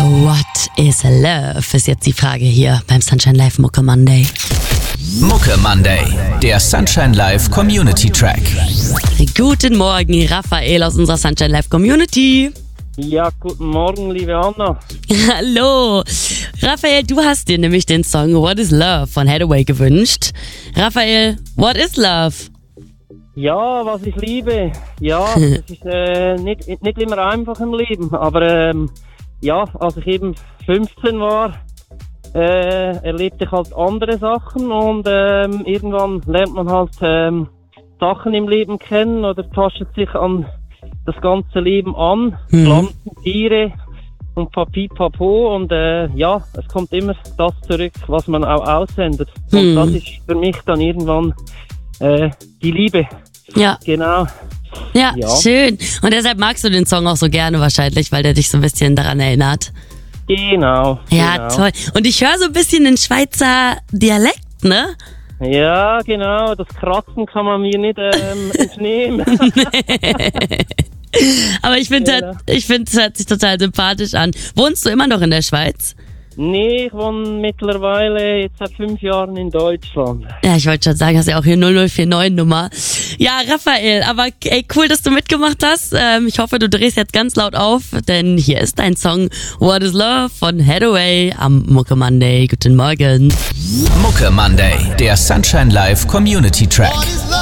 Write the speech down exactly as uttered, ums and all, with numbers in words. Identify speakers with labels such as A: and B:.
A: What is Love? Ist jetzt die Frage hier beim Sunshine Live Mucke Monday.
B: Mucke Monday, der Sunshine Live Community Track.
A: Guten Morgen, Raphael aus unserer Sunshine Live Community.
C: Ja, guten Morgen, liebe Anna.
A: Hallo. Raphael, du hast dir nämlich den Song What is Love von Hathaway gewünscht. Raphael, what is Love?
C: Ja, was ich liebe. Ja, es ist äh, nicht, nicht immer einfach im Leben, aber ähm, ja, als ich eben fünfzehn war, äh, erlebte ich halt andere Sachen und ähm, irgendwann lernt man halt ähm, Sachen im Leben kennen oder tastet sich an das ganze Leben an,
A: Mhm.
C: Pflanzen, Tiere und Papi, Papo und äh, ja, es kommt immer das zurück, was man auch aussendet. Und
A: Mhm.
C: das ist für mich dann irgendwann äh, die Liebe.
A: Ja.
C: Genau.
A: Ja,
C: Ja.
A: schön. Und deshalb magst du den Song auch so gerne wahrscheinlich, weil der dich so ein bisschen daran erinnert.
C: Genau.
A: Ja,
C: genau.
A: toll. Und ich höre so ein bisschen den Schweizer Dialekt, ne?
C: Ja, genau. Das Kratzen kann man mir nicht ähm, entnehmen.
A: Aber ich finde,
C: Genau.
A: ich finde, es hört sich total sympathisch an. Wohnst du immer noch in der Schweiz?
C: Nee, ich wohne mittlerweile jetzt seit fünf Jahren in Deutschland.
A: Ja, ich wollte schon sagen, hast ja auch hier null null vier neun Nummer. Ja, Raphael, aber ey, cool, dass du mitgemacht hast. Ähm, ich hoffe, du drehst jetzt ganz laut auf, denn hier ist dein Song What is Love von Hathaway am Mucke Monday. Guten Morgen.
B: Mucke Monday, der Sunshine Live Community Track.
D: What is love?